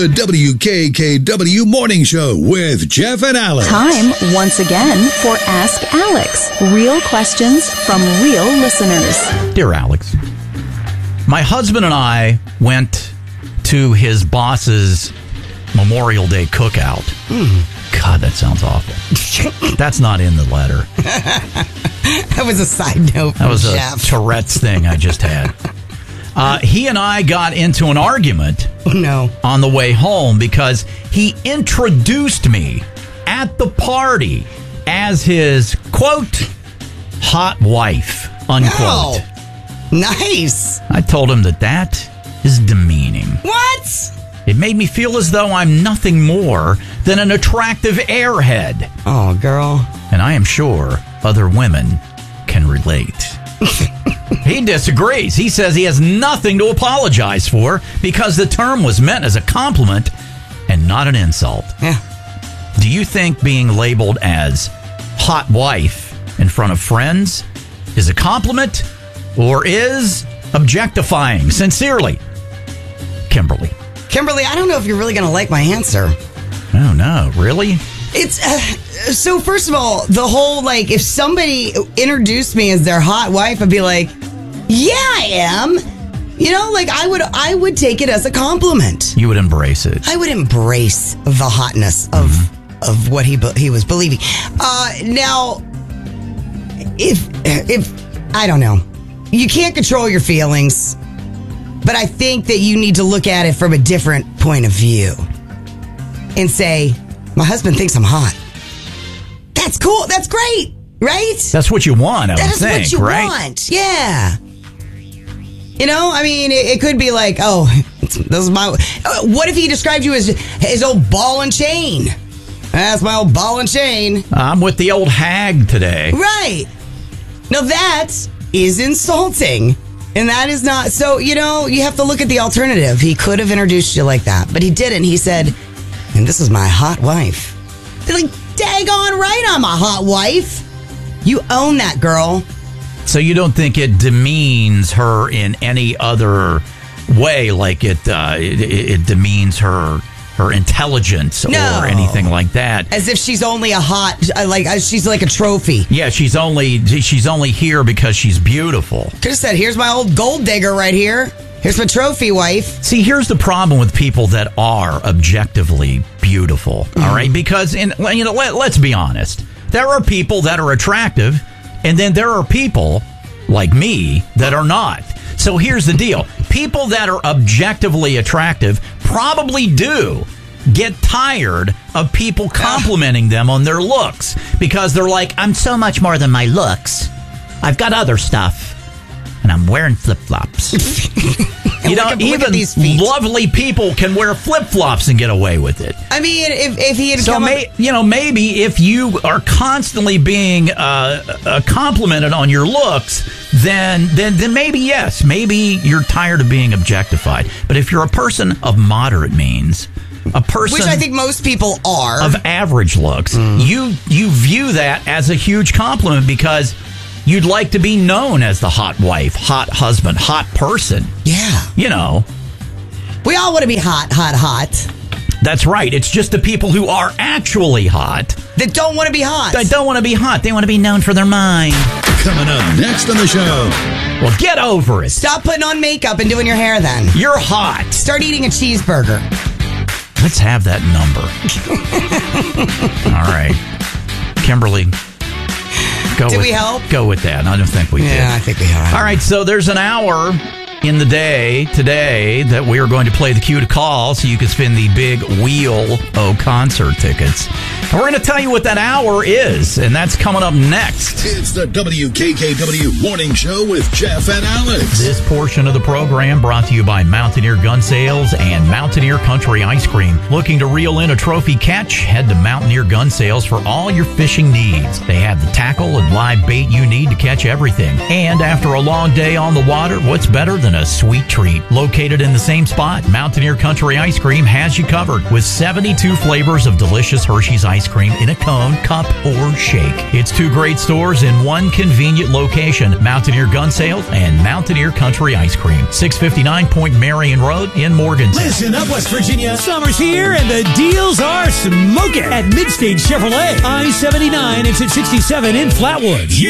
The WKKW Morning Show with Jeff and Alex. Time once again for Ask Alex. Real questions from real listeners. Dear Alex, my husband and I went to his boss's Memorial Day cookout. God, that sounds awful. That's not in the letter. That was a side note. That was Jeff. a Tourette's thing I just had. He and I got into an argument on the way home because he introduced me at the party as his, quote, hot wife, unquote. Oh, nice. I told him that is demeaning. What? It made me feel as though I'm nothing more than an attractive airhead. Oh, girl. And I am sure other women can relate. He disagrees. He says he has nothing to apologize for because the term was meant as a compliment and not an insult. Yeah. Do you think being labeled as hot wife in front of friends is a compliment or is objectifying? Sincerely, Kimberly. Kimberly, I don't know if you're really going to like my answer. Oh, no. Really? It's so first of all, the whole if somebody introduced me as their hot wife, I'd be like, yeah, I am. I would take it as a compliment. You would embrace it. I would embrace the hotness of what he was believing. Now, if I don't know, you can't control your feelings, but I think that you need to look at it from a different point of view and say, my husband thinks I'm hot. That's cool. That's great, right? That's what you want, I would think, right? That's what you want, yeah. It could be like, this is my... what if he described you as his old ball and chain? That's my old ball and chain. I'm with the old hag today. Right. Now that is insulting. And that is not... So, you have to look at the alternative. He could have introduced you like that, but he didn't. He said, and this is my hot wife. They're like, daggone right, I'm a hot wife. You own that, girl. So you don't think it demeans her in any other way, like it demeans her intelligence or anything like that? As if she's only a hot, she's like a trophy. Yeah, she's only here because she's beautiful. Could have said, here's my old gold digger right here. Here's my trophy wife. See, here's the problem with people that are objectively beautiful, all right? Because, let's be honest. There are people that are attractive, and then there are people like me that are not. So here's the deal. People that are objectively attractive probably do get tired of people complimenting them on their looks because they're like, I'm so much more than my looks. I've got other stuff. And I'm wearing flip-flops. Even lovely people can wear flip-flops and get away with it. I mean, if he had maybe if you are constantly being complimented on your looks, then maybe yes, maybe you're tired of being objectified. But if you're a person of moderate means, a person, which I think most people are, of average looks, you view that as a huge compliment because you'd like to be known as the hot wife, hot husband, hot person. Yeah. We all want to be hot. That's right. It's just the people who are actually hot that don't want to be hot. They want to be known for their mind. Coming up next on the show. Well, get over it. Stop putting on makeup and doing your hair then. You're hot. Start eating a cheeseburger. Let's have that number. All right. Kimberly. Did we help? Go with that. I don't think we did. Yeah, I think we have. All right, so there's an hour in the day today that we are going to play the cue to call so you can spin the big Wheel O concert tickets. And we're going to tell you what that hour is, and that's coming up next. It's the WKKW Morning Show with Jeff and Alex. This portion of the program brought to you by Mountaineer Gun Sales and Mountaineer Country Ice Cream. Looking to reel in a trophy catch? Head to Mountaineer Gun Sales for all your fishing needs. They have the tackle and live bait you need to catch everything. And after a long day on the water, what's better than than a sweet treat. Located in the same spot, Mountaineer Country Ice Cream has you covered with 72 flavors of delicious Hershey's ice cream in a cone, cup, or shake. It's 2 great stores in one convenient location, Mountaineer Gun Sales and Mountaineer Country Ice Cream, 659 Point Marion Road in Morgantown. Listen up, West Virginia. Summer's here and the deals are smoking at Midstage Chevrolet. I-79 exit 67 in Flatwoods.